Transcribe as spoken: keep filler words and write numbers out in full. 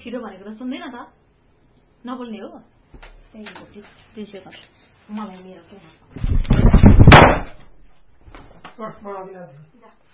छिटो भनेको त सुन्दैन त नबोल्ने हो त्यही हो त्यसै गर मलाई मेरो के